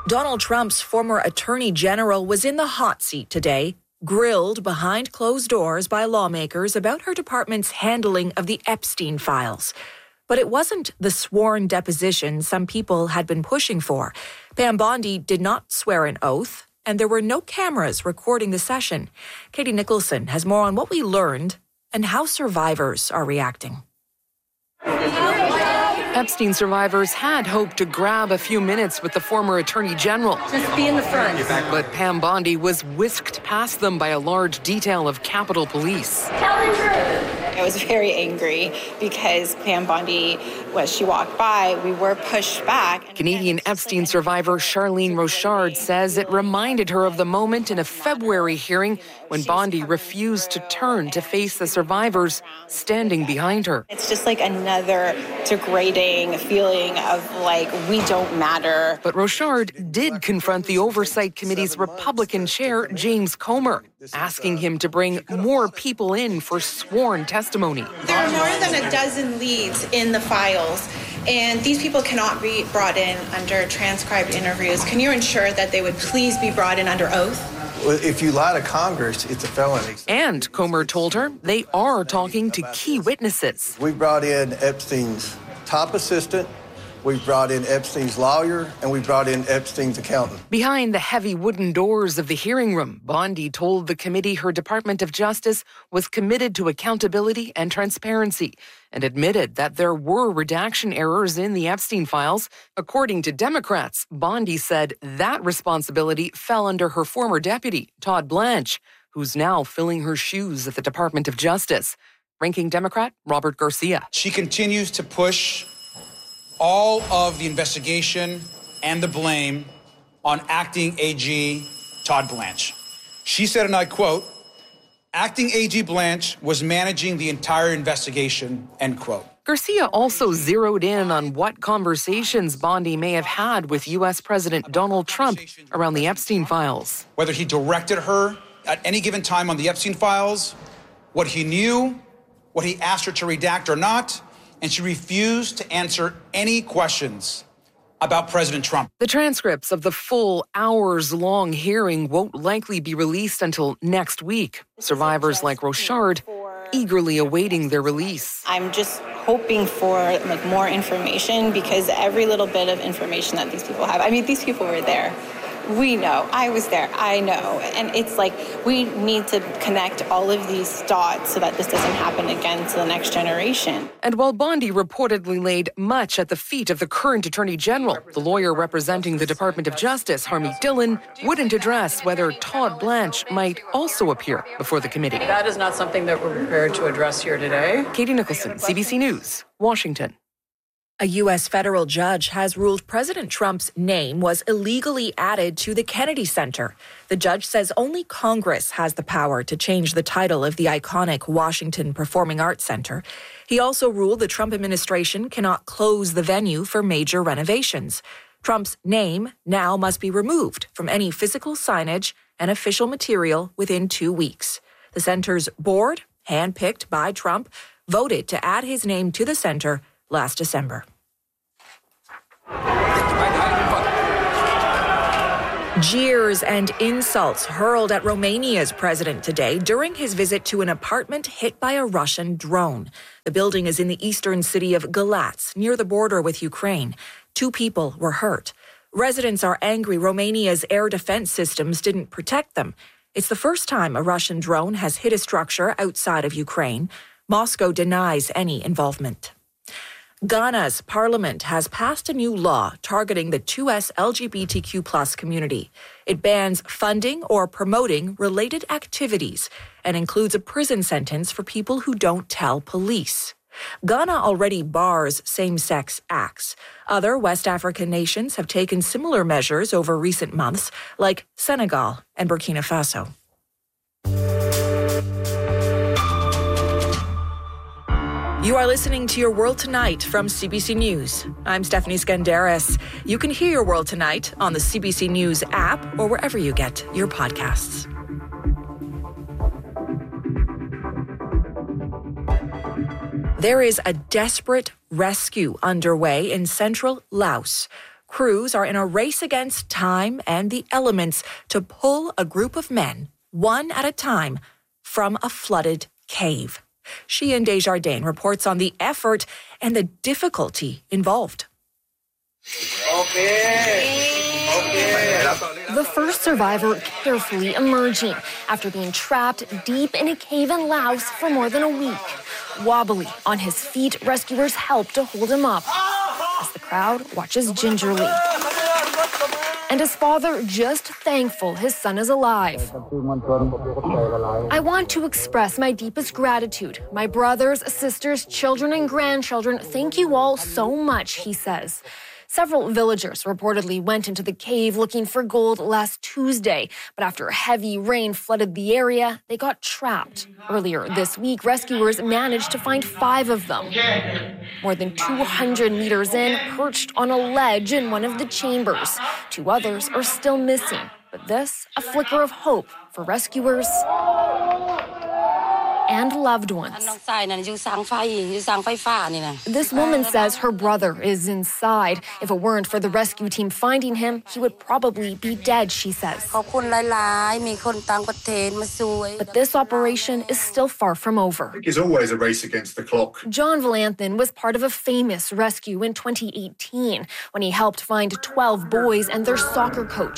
Donald Trump's former attorney general was in the hot seat today, grilled behind closed doors by lawmakers about her department's handling of the Epstein files. But it wasn't the sworn deposition some people had been pushing for. Pam Bondi did not swear an oath, and there were no cameras recording the session. Katie Nicholson has more on what we learned and how survivors are reacting. Epstein survivors had hoped to grab a few minutes with the former attorney general. Just be in the front. But Pam Bondi was whisked past them by a large detail of Capitol Police. Tell the truth. I was very angry because Pam Bondi, as she walked by, we were pushed back. Canadian Epstein survivor Charlene Rochard says it reminded her of the moment in a February hearing when Bondi refused to turn to face the survivors standing behind her. It's just like another degrading feeling of like we don't matter. But Rochard did confront the Oversight Committee's Republican chair, James Comer, asking him to bring more people in for sworn testimony. There are more than a dozen leads in the files, and these people cannot be brought in under transcribed interviews. Can you ensure that they would please be brought in under oath? Well, if you lie to Congress, it's a felony. And Comer told her they are talking to key witnesses. We brought in Epstein's top assistant, we brought in Epstein's lawyer, and we brought in Epstein's accountant. Behind the heavy wooden doors of the hearing room, Bondi told the committee her Department of Justice was committed to accountability and transparency and admitted that there were redaction errors in the Epstein files. According to Democrats, Bondi said that responsibility fell under her former deputy, Todd Blanche, who's now filling her shoes at the Department of Justice. Ranking Democrat Robert Garcia. She continues to push all of the investigation and the blame on acting AG Todd Blanche. She said, and I quote, "Acting AG Blanche was managing the entire investigation," end quote. Garcia also zeroed in on what conversations Bondi may have had with U.S. President Donald Trump around the Epstein files. Whether he directed her at any given time on the Epstein files, what he knew, what he asked her to redact or not, and she refused to answer any questions about President Trump. The transcripts of the full hours-long hearing won't likely be released until next week. Survivors like Rochard eagerly awaiting their release. I'm just hoping for more information because every little bit of information that these people have, these people were there. We know. I was there. I know. And it's like we need to connect all of these dots so that this doesn't happen again to the next generation. And while Bondi reportedly laid much at the feet of the current Attorney General, the lawyer representing the Department of Justice, Harmeet Dillon, wouldn't address whether Todd Blanche might also appear before the committee. That is not something that we're prepared to address here today. Katie Nicholson, CBC News, Washington. A U.S. federal judge has ruled President Trump's name was illegally added to the Kennedy Center. The judge says only Congress has the power to change the title of the iconic Washington Performing Arts Center. He also ruled the Trump administration cannot close the venue for major renovations. Trump's name now must be removed from any physical signage and official material within 2 weeks. The center's board, handpicked by Trump, voted to add his name to the center last December. Jeers and insults hurled at Romania's president today during his visit to an apartment hit by a Russian drone. The building is in the eastern city of Galatz, near the border with Ukraine. 2 people were hurt. Residents are angry Romania's air defense systems didn't protect them. It's the first time a Russian drone has hit a structure outside of Ukraine. Moscow denies any involvement. Ghana's parliament has passed a new law targeting the 2S LGBTQ+ community. It bans funding or promoting related activities and includes a prison sentence for people who don't tell police. Ghana already bars same-sex acts. Other West African nations have taken similar measures over recent months, like Senegal and Burkina Faso. You are listening to Your World Tonight from CBC News. I'm Stephanie Skandaris. You can hear Your World Tonight on the CBC News app or wherever you get your podcasts. There is a desperate rescue underway in central Laos. Crews are in a race against time and the elements to pull a group of men, one at a time, from a flooded cave. Sheehan Desjardins reports on the effort and the difficulty involved. The first survivor carefully emerging after being trapped deep in a cave in Laos for more than a week. Wobbly on his feet, rescuers help to hold him up as the crowd watches gingerly. And his father just thankful his son is alive. I want to express my deepest gratitude. My brothers, sisters, children, and grandchildren, thank you all so much, he says. Several villagers reportedly went into the cave looking for gold last Tuesday, but after heavy rain flooded the area, they got trapped. Earlier this week, rescuers managed to find 5 of them. More than 200 meters in, perched on a ledge in one of the chambers. 2 others are still missing, but this, a flicker of hope for rescuers and loved ones. This woman says her brother is inside. If it weren't for the rescue team finding him, he would probably be dead, she says. But this operation is still far from over. It's always a race against the clock. John Valanthan was part of a famous rescue in 2018 when he helped find 12 boys and their soccer coach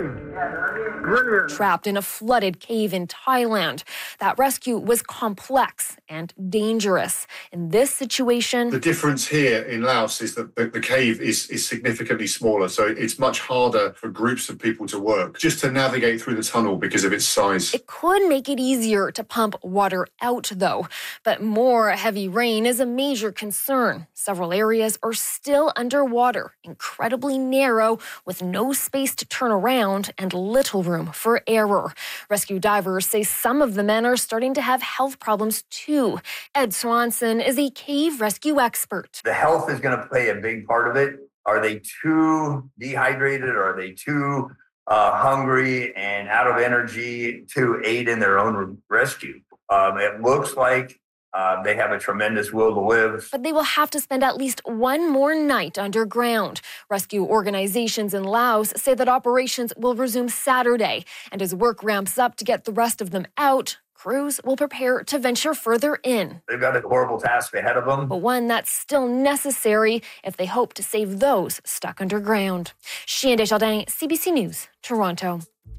trapped in a flooded cave in Thailand. That rescue was complex and dangerous. In this situation, the difference here in Laos is that the cave is significantly smaller, so it's much harder for groups of people to work just to navigate through the tunnel because of its size. It could make it easier to pump water out, though. But more heavy rain is a major concern. Several areas are still underwater, incredibly narrow, with no space to turn around and little room for error. Rescue divers say some of the men are starting to have health problems too. Ed Swanson is a cave rescue expert. The health is going to play a big part of it. Are they too dehydrated, or are they too hungry and out of energy to aid in their own rescue? It looks like they have a tremendous will to live. But they will have to spend at least one more night underground. Rescue organizations in Laos say that operations will resume Saturday. And as work ramps up to get the rest of them out, crews will prepare to venture further in. They've got a horrible task ahead of them, but one that's still necessary if they hope to save those stuck underground. Sheehan Desjardins, CBC News, Toronto.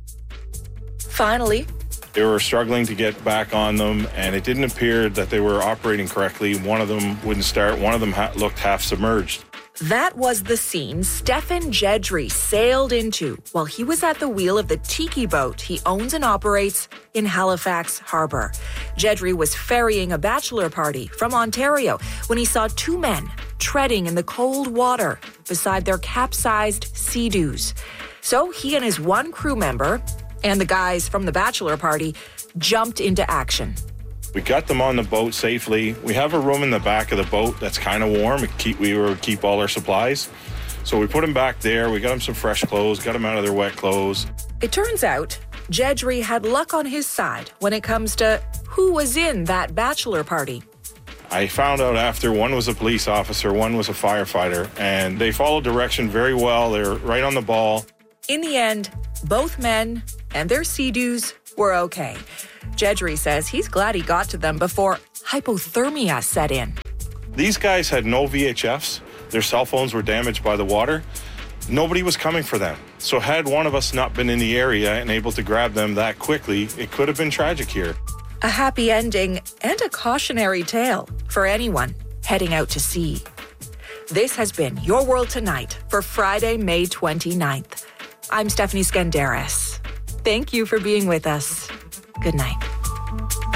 Finally, they were struggling to get back on them, and it didn't appear that they were operating correctly. One of them wouldn't start. One of them looked half submerged. That was the scene Stefan Jedry sailed into while he was at the wheel of the tiki boat he owns and operates in Halifax Harbour. Jedry was ferrying a bachelor party from Ontario when he saw 2 men treading in the cold water beside their capsized Sea-Doos. So he and his one crew member and the guys from the bachelor party jumped into action. We got them on the boat safely. We have a room in the back of the boat that's kind of warm. We would keep all our supplies. So we put them back there. We got them some fresh clothes, got them out of their wet clothes. It turns out Jedry had luck on his side when it comes to who was in that bachelor party. I found out after one was a police officer, one was a firefighter, and they followed direction very well. They were right on the ball. In the end, both men and their Sea-Doos were okay. Jedry says he's glad he got to them before hypothermia set in. These guys had no VHFs. Their cell phones were damaged by the water. Nobody was coming for them. So had one of us not been in the area and able to grab them that quickly, it could have been tragic here. A happy ending and a cautionary tale for anyone heading out to sea. This has been Your World Tonight for Friday, May 29th. I'm Stephanie Skandaris. Thank you for being with us. Good night.